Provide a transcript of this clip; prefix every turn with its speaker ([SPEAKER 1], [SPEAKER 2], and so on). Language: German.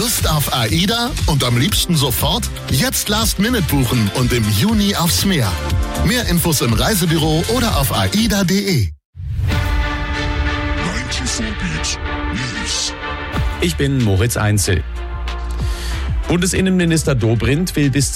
[SPEAKER 1] Lust auf AIDA und am liebsten sofort? Jetzt Last-Minute buchen und im Juni aufs Meer. Mehr Infos im Reisebüro oder auf aida.de.
[SPEAKER 2] 94 Beat News.
[SPEAKER 3] Ich bin Moritz Einzel. Bundesinnenminister Dobrindt will bis